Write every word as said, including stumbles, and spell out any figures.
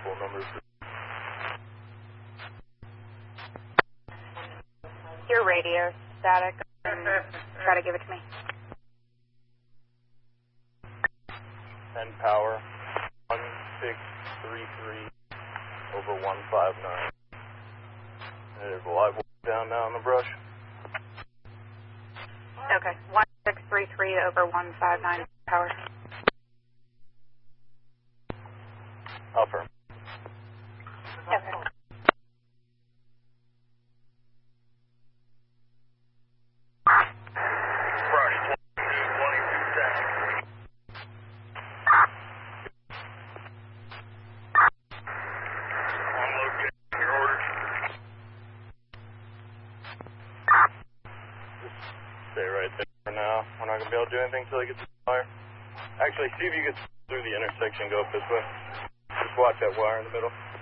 full numbers. Your radio static. Try to give it to me. ten power, one six three three over one five nine. There's a live down now in the brush. Okay, one six three three over one five nine power. Upper. Okay. Stay right there for now. We're not going to be able to do anything until he gets to the wire. Actually, see if you get through the intersection, go up this way. Just watch that wire in the middle.